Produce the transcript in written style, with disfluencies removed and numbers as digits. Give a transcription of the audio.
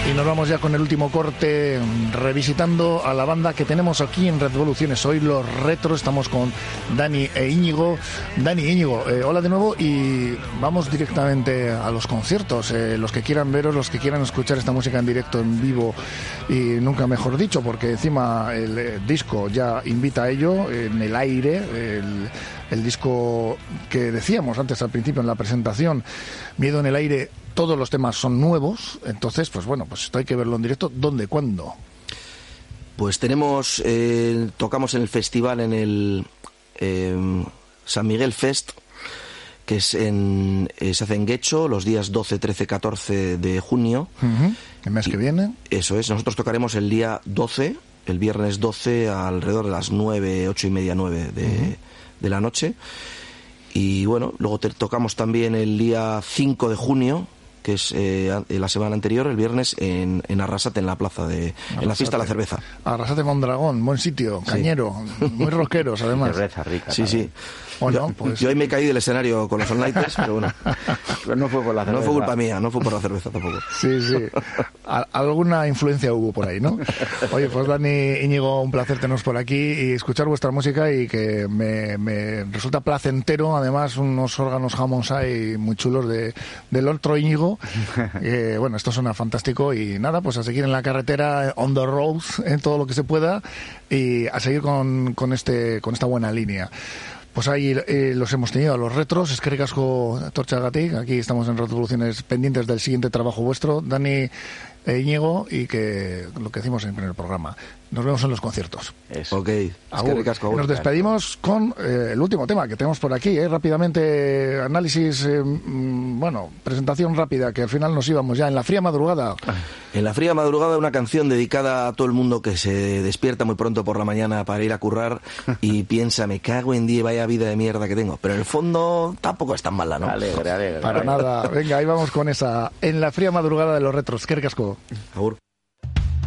Y nos vamos ya con el último corte, revisitando a la banda que tenemos aquí en Revoluciones. Hoy los retros, estamos con Dani e Íñigo. Dani, Íñigo, hola de nuevo y vamos directamente a los conciertos. Los que quieran veros, los que quieran escuchar esta música en directo, en vivo, y nunca mejor dicho, porque encima el disco ya invita a ello, en el aire, el disco que decíamos antes al principio en la presentación, Miedo en el aire. Todos los temas son nuevos, entonces, pues bueno, pues esto hay que verlo en directo. ¿Dónde? ¿Cuándo? Pues tocamos en el festival, en el San Miguel Fest, que se hace en Guecho los días 12, 13, 14 de junio. ¿El mes que viene? Eso es, nosotros tocaremos el día 12, el viernes 12, alrededor de las 9, 8 y media, 9 de la noche. Y bueno, luego tocamos también el día 5 de junio, que es la semana anterior, el viernes, en Arrasate, en la plaza en la fiesta de la cerveza. Arrasate con Dragón, buen sitio, cañero, sí. Muy rockeros además. Cerveza rica. Sí, sí. Bueno, pues... Yo ahí me caí del escenario con los All-Nighters, pero bueno. Pero no fue por la cerveza. No fue culpa mía, no fue por la cerveza tampoco. Sí, sí. Alguna influencia hubo por ahí, ¿no? Oye, pues Dani, Íñigo, un placer teneros por aquí y escuchar vuestra música, y que me resulta placentero, además, unos órganos Hammond muy chulos del otro Íñigo. Bueno, esto suena fantástico y nada, pues a seguir en la carretera, on the road, en todo lo que se pueda, y a seguir con esta buena línea. Pues ahí los hemos tenido, a los retros. Eskerrik asko Torchagatik. Aquí estamos en Revoluciones, pendientes del siguiente trabajo vuestro, Dani e Íñigo, y que lo que decimos siempre en el programa, nos vemos en los conciertos. Eso. Ok, eskerrik asko. Nos despedimos con el último tema que tenemos por aquí, rápidamente, análisis, presentación rápida, que al final nos íbamos ya en la fría madrugada. En la fría madrugada, una canción dedicada a todo el mundo que se despierta muy pronto por la mañana para ir a currar y piensa, me cago en día, vaya vida de mierda que tengo. Pero en el fondo tampoco es tan mala, ¿no? Alegre. Para nada. Venga, ahí vamos con esa, en la fría madrugada de los retros. Eskerrik asko. Agur.